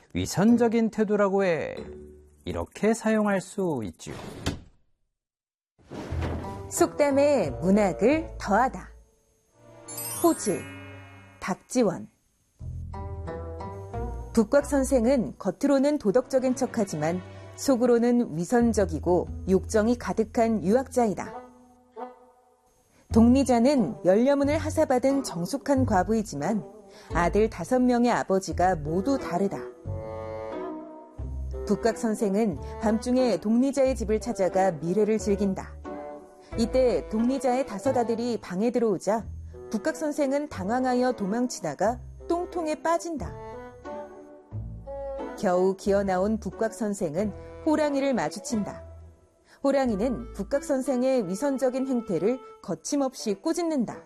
위선적인 태도라고 해. 이렇게 사용할 수 있지요. 속담에 문학을 더하다. 호질, 박지원. 북곽 선생은 겉으로는 도덕적인 척하지만 속으로는 위선적이고 욕정이 가득한 유학자이다. 동리자는 열려문을 하사받은 정숙한 과부이지만 아들 5명의 아버지가 모두 다르다. 북곽 선생은 밤중에 동리자의 집을 찾아가 미래를 즐긴다. 이때 동리자의 5 아들이 방에 들어오자 북곽 선생은 당황하여 도망치다가 똥통에 빠진다. 겨우 기어나온 북곽 선생은 호랑이를 마주친다. 호랑이는 북곽 선생의 위선적인 행태를 거침없이 꾸짖는다.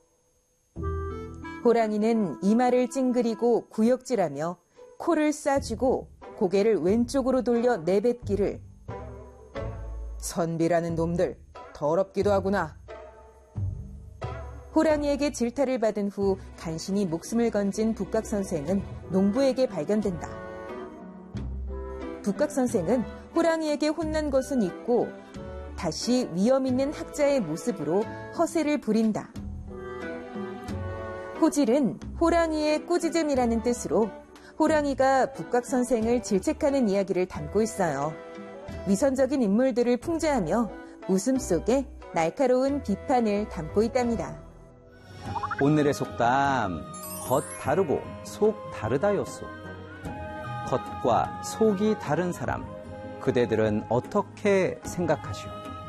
호랑이는 이마를 찡그리고 구역질하며 코를 싸쥐고 고개를 왼쪽으로 돌려 내뱉기를 선비라는 놈들 더럽기도 하구나. 호랑이에게 질타를 받은 후 간신히 목숨을 건진 북곽 선생은 농부에게 발견된다. 북곽 선생은 호랑이에게 혼난 것은 잊고 다시 위험 있는 학자의 모습으로 허세를 부린다. 호질은 호랑이의 꾸짖음이라는 뜻으로 호랑이가 북곽 선생을 질책하는 이야기를 담고 있어요. 위선적인 인물들을 풍자하며 웃음 속에 날카로운 비판을 담고 있답니다. 오늘의 속담, 겉 다르고 속 다르다였소. 겉과 속이 다른 사람, 그대들은 어떻게 생각하시오?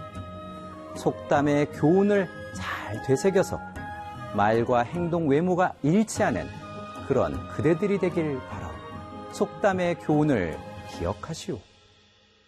속담의 교훈을 잘 되새겨서 말과 행동 외모가 일치하는 그런 그대들이 되길 바라오. 속담의 교훈을 기억하시오.